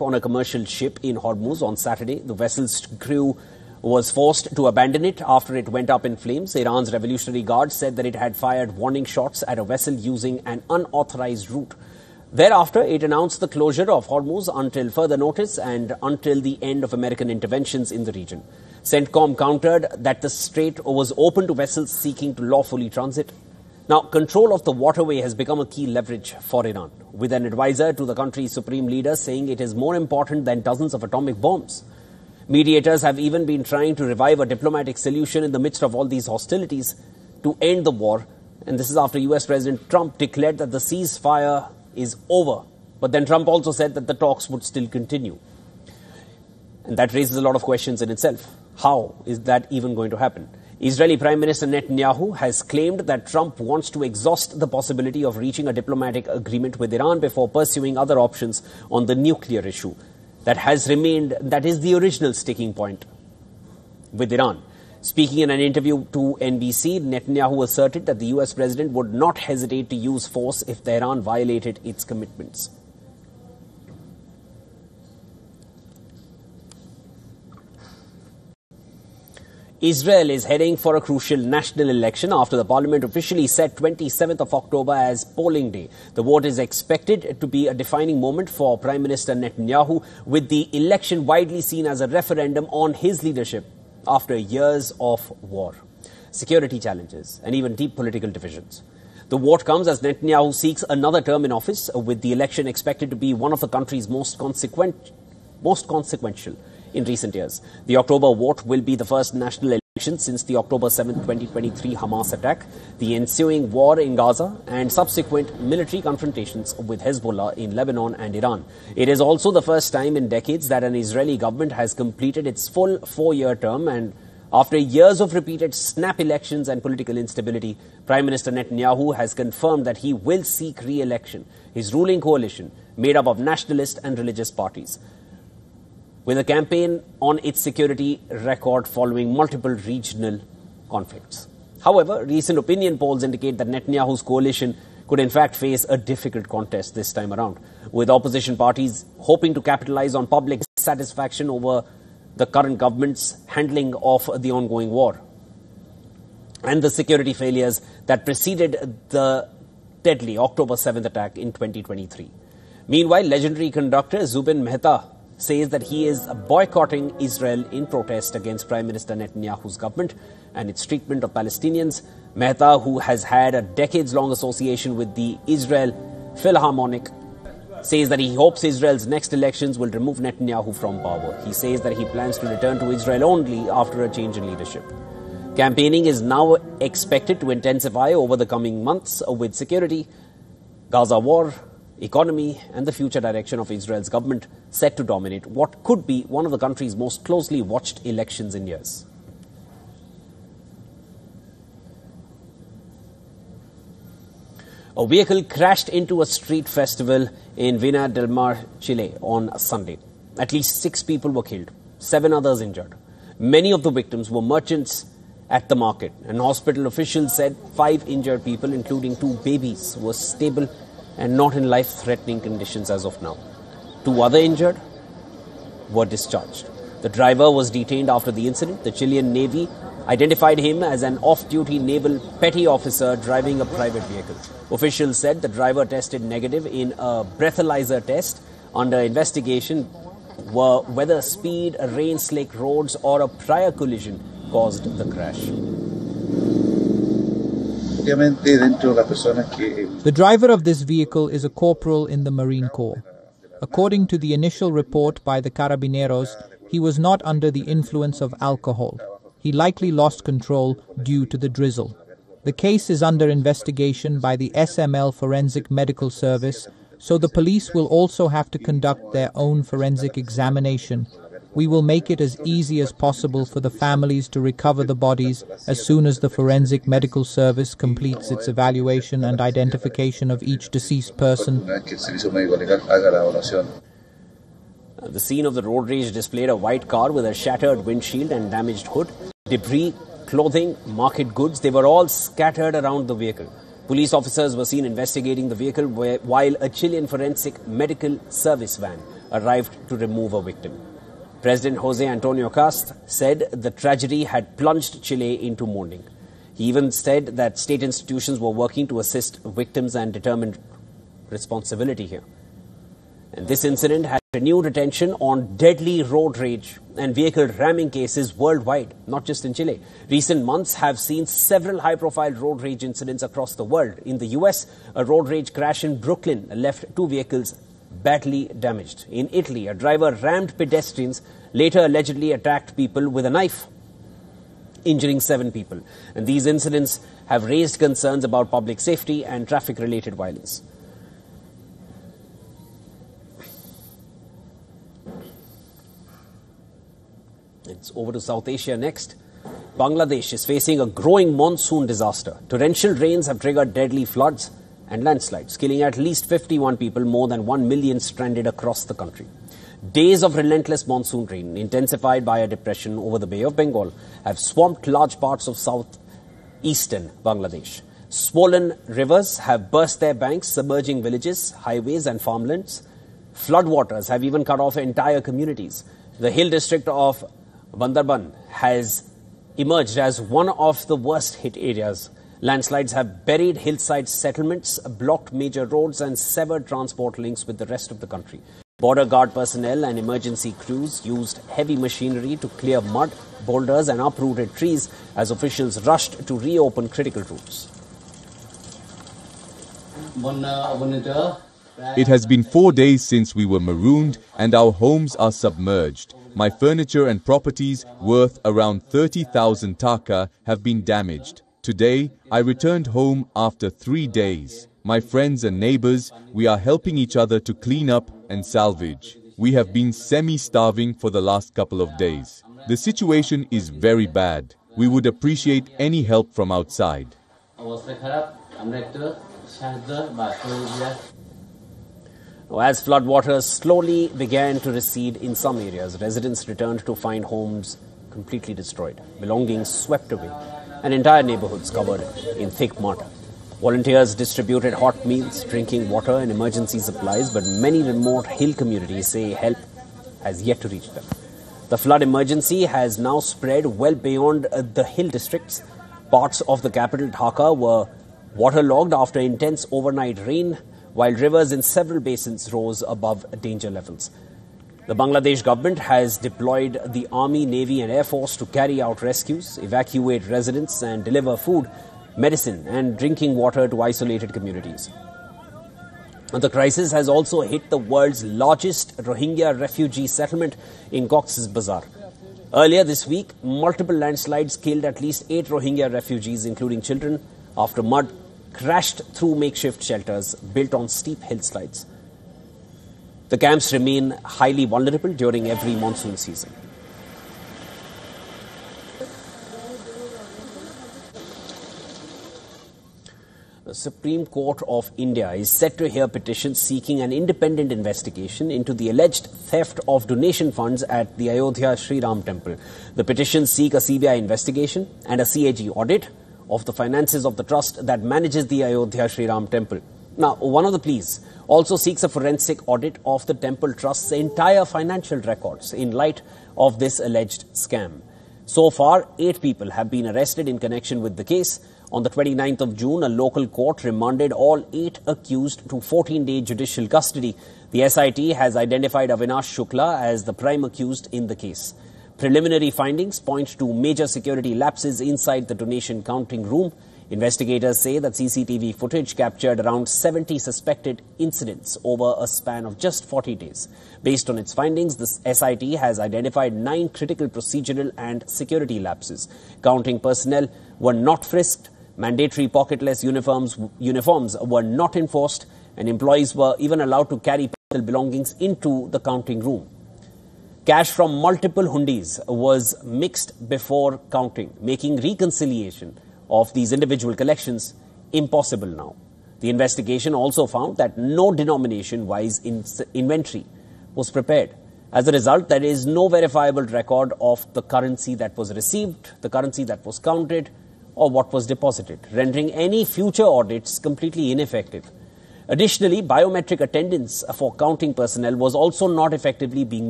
attack on a commercial ship in Hormuz on Saturday. The vessel's crew was forced to abandon it after it went up in flames. Iran's Revolutionary Guard said that it had fired warning shots at a vessel using an unauthorized route. Thereafter, it announced the closure of Hormuz until further notice and until the end of American interventions in the region. CENTCOM countered that the strait was open to vessels seeking to lawfully transit. Now, control of the waterway has become a key leverage for Iran, with an advisor to the country's supreme leader saying it is more important than dozens of atomic bombs. Mediators have even been trying to revive a diplomatic solution in the midst of all these hostilities to end the war. And this is after US President Trump declared that the ceasefire is over. But then Trump also said that the talks would still continue. And that raises a lot of questions in itself. How is that even going to happen? Israeli Prime Minister Netanyahu has claimed that Trump wants to exhaust the possibility of reaching a diplomatic agreement with Iran before pursuing other options on the nuclear issue that is the original sticking point with Iran. Speaking in an interview to NBC, Netanyahu asserted that the US president would not hesitate to use force if Tehran violated its commitments. Israel is heading for a crucial national election after the parliament officially set 27th of October as polling day. The vote is expected to be a defining moment for Prime Minister Netanyahu, with the election widely seen as a referendum on his leadership after years of war, security challenges, and even deep political divisions. The vote comes as Netanyahu seeks another term in office, with the election expected to be one of the country's most consequential in recent years. The October vote will be the first national election since the October 7, 2023 Hamas attack, the ensuing war in Gaza, and subsequent military confrontations with Hezbollah in Lebanon and Iran. It is also the first time in decades that an Israeli government has completed its full 4-year term, and after years of repeated snap elections and political instability, Prime Minister Netanyahu has confirmed that he will seek re-election. His ruling coalition, made up of nationalist and religious parties, with a campaign on its security record following multiple regional conflicts. However, recent opinion polls indicate that Netanyahu's coalition could in fact face a difficult contest this time around, with opposition parties hoping to capitalize on public satisfaction over the current government's handling of the ongoing war and the security failures that preceded the deadly October 7th attack in 2023. Meanwhile, legendary conductor Zubin Mehta says that he is boycotting Israel in protest against Prime Minister Netanyahu's government and its treatment of Palestinians. Mehta, who has had a decades-long association with the Israel Philharmonic, says that he hopes Israel's next elections will remove Netanyahu from power. He says that he plans to return to Israel only after a change in leadership. Campaigning is now expected to intensify over the coming months, with security, Gaza war, economy and the future direction of Israel's government set to dominate what could be one of the country's most closely watched elections in years. A vehicle crashed into a street festival in Vina del Mar, Chile on Sunday. At least 6 people were killed, 7 others injured. Many of the victims were merchants at the market, and hospital officials said 5 injured people, including 2 babies, were stable and not in life-threatening conditions as of now. 2 other injured were discharged. The driver was detained after the incident. The Chilean Navy identified him as an off-duty naval petty officer driving a private vehicle. Officials said the driver tested negative in a breathalyzer test. Under investigation were whether speed, rain-slick roads or a prior collision caused the crash. The driver of this vehicle is a corporal in the Marine Corps. According to the initial report by the Carabineros, he was not under the influence of alcohol. He likely lost control due to the drizzle. The case is under investigation by the SML Forensic Medical Service, so the police will also have to conduct their own forensic examination. We will make it as easy as possible for the families to recover the bodies as soon as the Forensic Medical Service completes its evaluation and identification of each deceased person. The scene of the road rage displayed a white car with a shattered windshield and damaged hood. Debris, clothing, market goods, they were all scattered around the vehicle. Police officers were seen investigating the vehicle while a Chilean Forensic Medical Service van arrived to remove a victim. President Jose Antonio Cast said the tragedy had plunged Chile into mourning. He even said that state institutions were working to assist victims and determine responsibility here. And this incident had renewed attention on deadly road rage and vehicle ramming cases worldwide, not just in Chile. Recent months have seen several high-profile road rage incidents across the world. In the US, a road rage crash in Brooklyn left 2 vehicles badly damaged. In Italy, a driver rammed pedestrians, later allegedly attacked people with a knife, injuring 7 people. And these incidents have raised concerns about public safety and traffic-related violence. It's over to South Asia next. Bangladesh is facing a growing monsoon disaster. Torrential rains have triggered deadly floods and landslides, killing at least 51 people, more than 1 million stranded across the country. Days of relentless monsoon rain, intensified by a depression over the Bay of Bengal, have swamped large parts of southeastern Bangladesh. Swollen rivers have burst their banks, submerging villages, highways and farmlands. Floodwaters have even cut off entire communities. The hill district of Bandarban has emerged as one of the worst hit areas. Landslides have buried hillside settlements, blocked major roads and severed transport links with the rest of the country. Border guard personnel and emergency crews used heavy machinery to clear mud, boulders and uprooted trees as officials rushed to reopen critical routes. It has been 4 days since we were marooned and our homes are submerged. My furniture and properties worth around 30,000 taka have been damaged. Today, I returned home after 3 days. My friends and neighbors, we are helping each other to clean up and salvage. We have been semi-starving for the last couple of days. The situation is very bad. We would appreciate any help from outside. As floodwaters slowly began to recede in some areas, residents returned to find homes completely destroyed, belongings swept away, and entire neighborhoods covered in thick mud. Volunteers distributed hot meals, drinking water and emergency supplies, but many remote hill communities say help has yet to reach them. The flood emergency has now spread well beyond the hill districts. Parts of the capital, Dhaka, were waterlogged after intense overnight rain, while rivers in several basins rose above danger levels. The Bangladesh government has deployed the Army, Navy and Air Force to carry out rescues, evacuate residents and deliver food, medicine and drinking water to isolated communities. The crisis has also hit the world's largest Rohingya refugee settlement in Cox's Bazar. Earlier this week, multiple landslides killed at least 8 Rohingya refugees, including children, after mud crashed through makeshift shelters built on steep hillsides. The camps remain highly vulnerable during every monsoon season. The Supreme Court of India is set to hear petitions seeking an independent investigation into the alleged theft of donation funds at the Ayodhya Sri Ram Temple. The petitions seek a CBI investigation and a CAG audit of the finances of the trust that manages the Ayodhya Sri Ram Temple. Now, one of the pleas also seeks a forensic audit of the temple trust's entire financial records in light of this alleged scam. So far, 8 people have been arrested in connection with the case. On the 29th of June, a local court remanded all 8 accused to 14-day judicial custody. The SIT has identified Avinash Shukla as the prime accused in the case. Preliminary findings point to major security lapses inside the donation counting room. Investigators say that CCTV footage captured around 70 suspected incidents over a span of just 40 days. Based on its findings, the SIT has identified 9 critical procedural and security lapses. Counting personnel were not frisked, mandatory pocketless uniforms were not enforced, and employees were even allowed to carry personal belongings into the counting room. Cash from multiple hundis was mixed before counting, making reconciliation of these individual collections impossible now. The investigation also found that no denomination-wise inventory was prepared. As a result, there is no verifiable record of the currency that was received, the currency that was counted, or what was deposited, rendering any future audits completely ineffective. Additionally, biometric attendance for counting personnel was also not effectively being